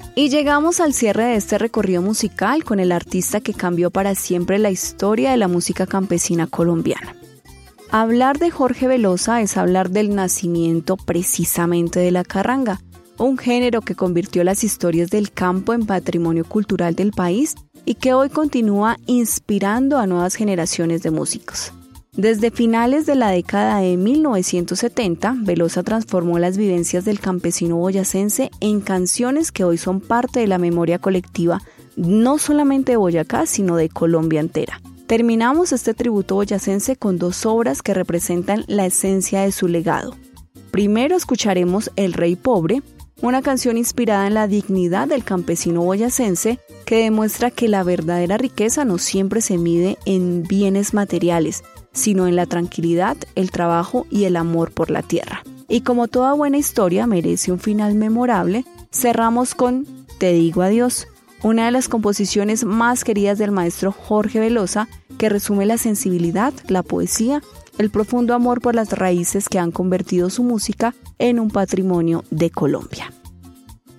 Y llegamos al cierre de este recorrido musical con el artista que cambió para siempre la historia de la música campesina colombiana. Hablar de Jorge Velosa es hablar del nacimiento precisamente de la carranga, un género que convirtió las historias del campo en patrimonio cultural del país y que hoy continúa inspirando a nuevas generaciones de músicos. Desde finales de la década de 1970, Velosa transformó las vivencias del campesino boyacense en canciones que hoy son parte de la memoria colectiva, no solamente de Boyacá, sino de Colombia entera. Terminamos este tributo boyacense con dos obras que representan la esencia de su legado. Primero escucharemos El Rey Pobre, una canción inspirada en la dignidad del campesino boyacense que demuestra que la verdadera riqueza no siempre se mide en bienes materiales, sino en la tranquilidad, el trabajo y el amor por la tierra. Y como toda buena historia merece un final memorable, cerramos con Te digo adiós, una de las composiciones más queridas del maestro Jorge Velosa, que resume la sensibilidad, la poesía, el profundo amor por las raíces que han convertido su música en un patrimonio de Colombia.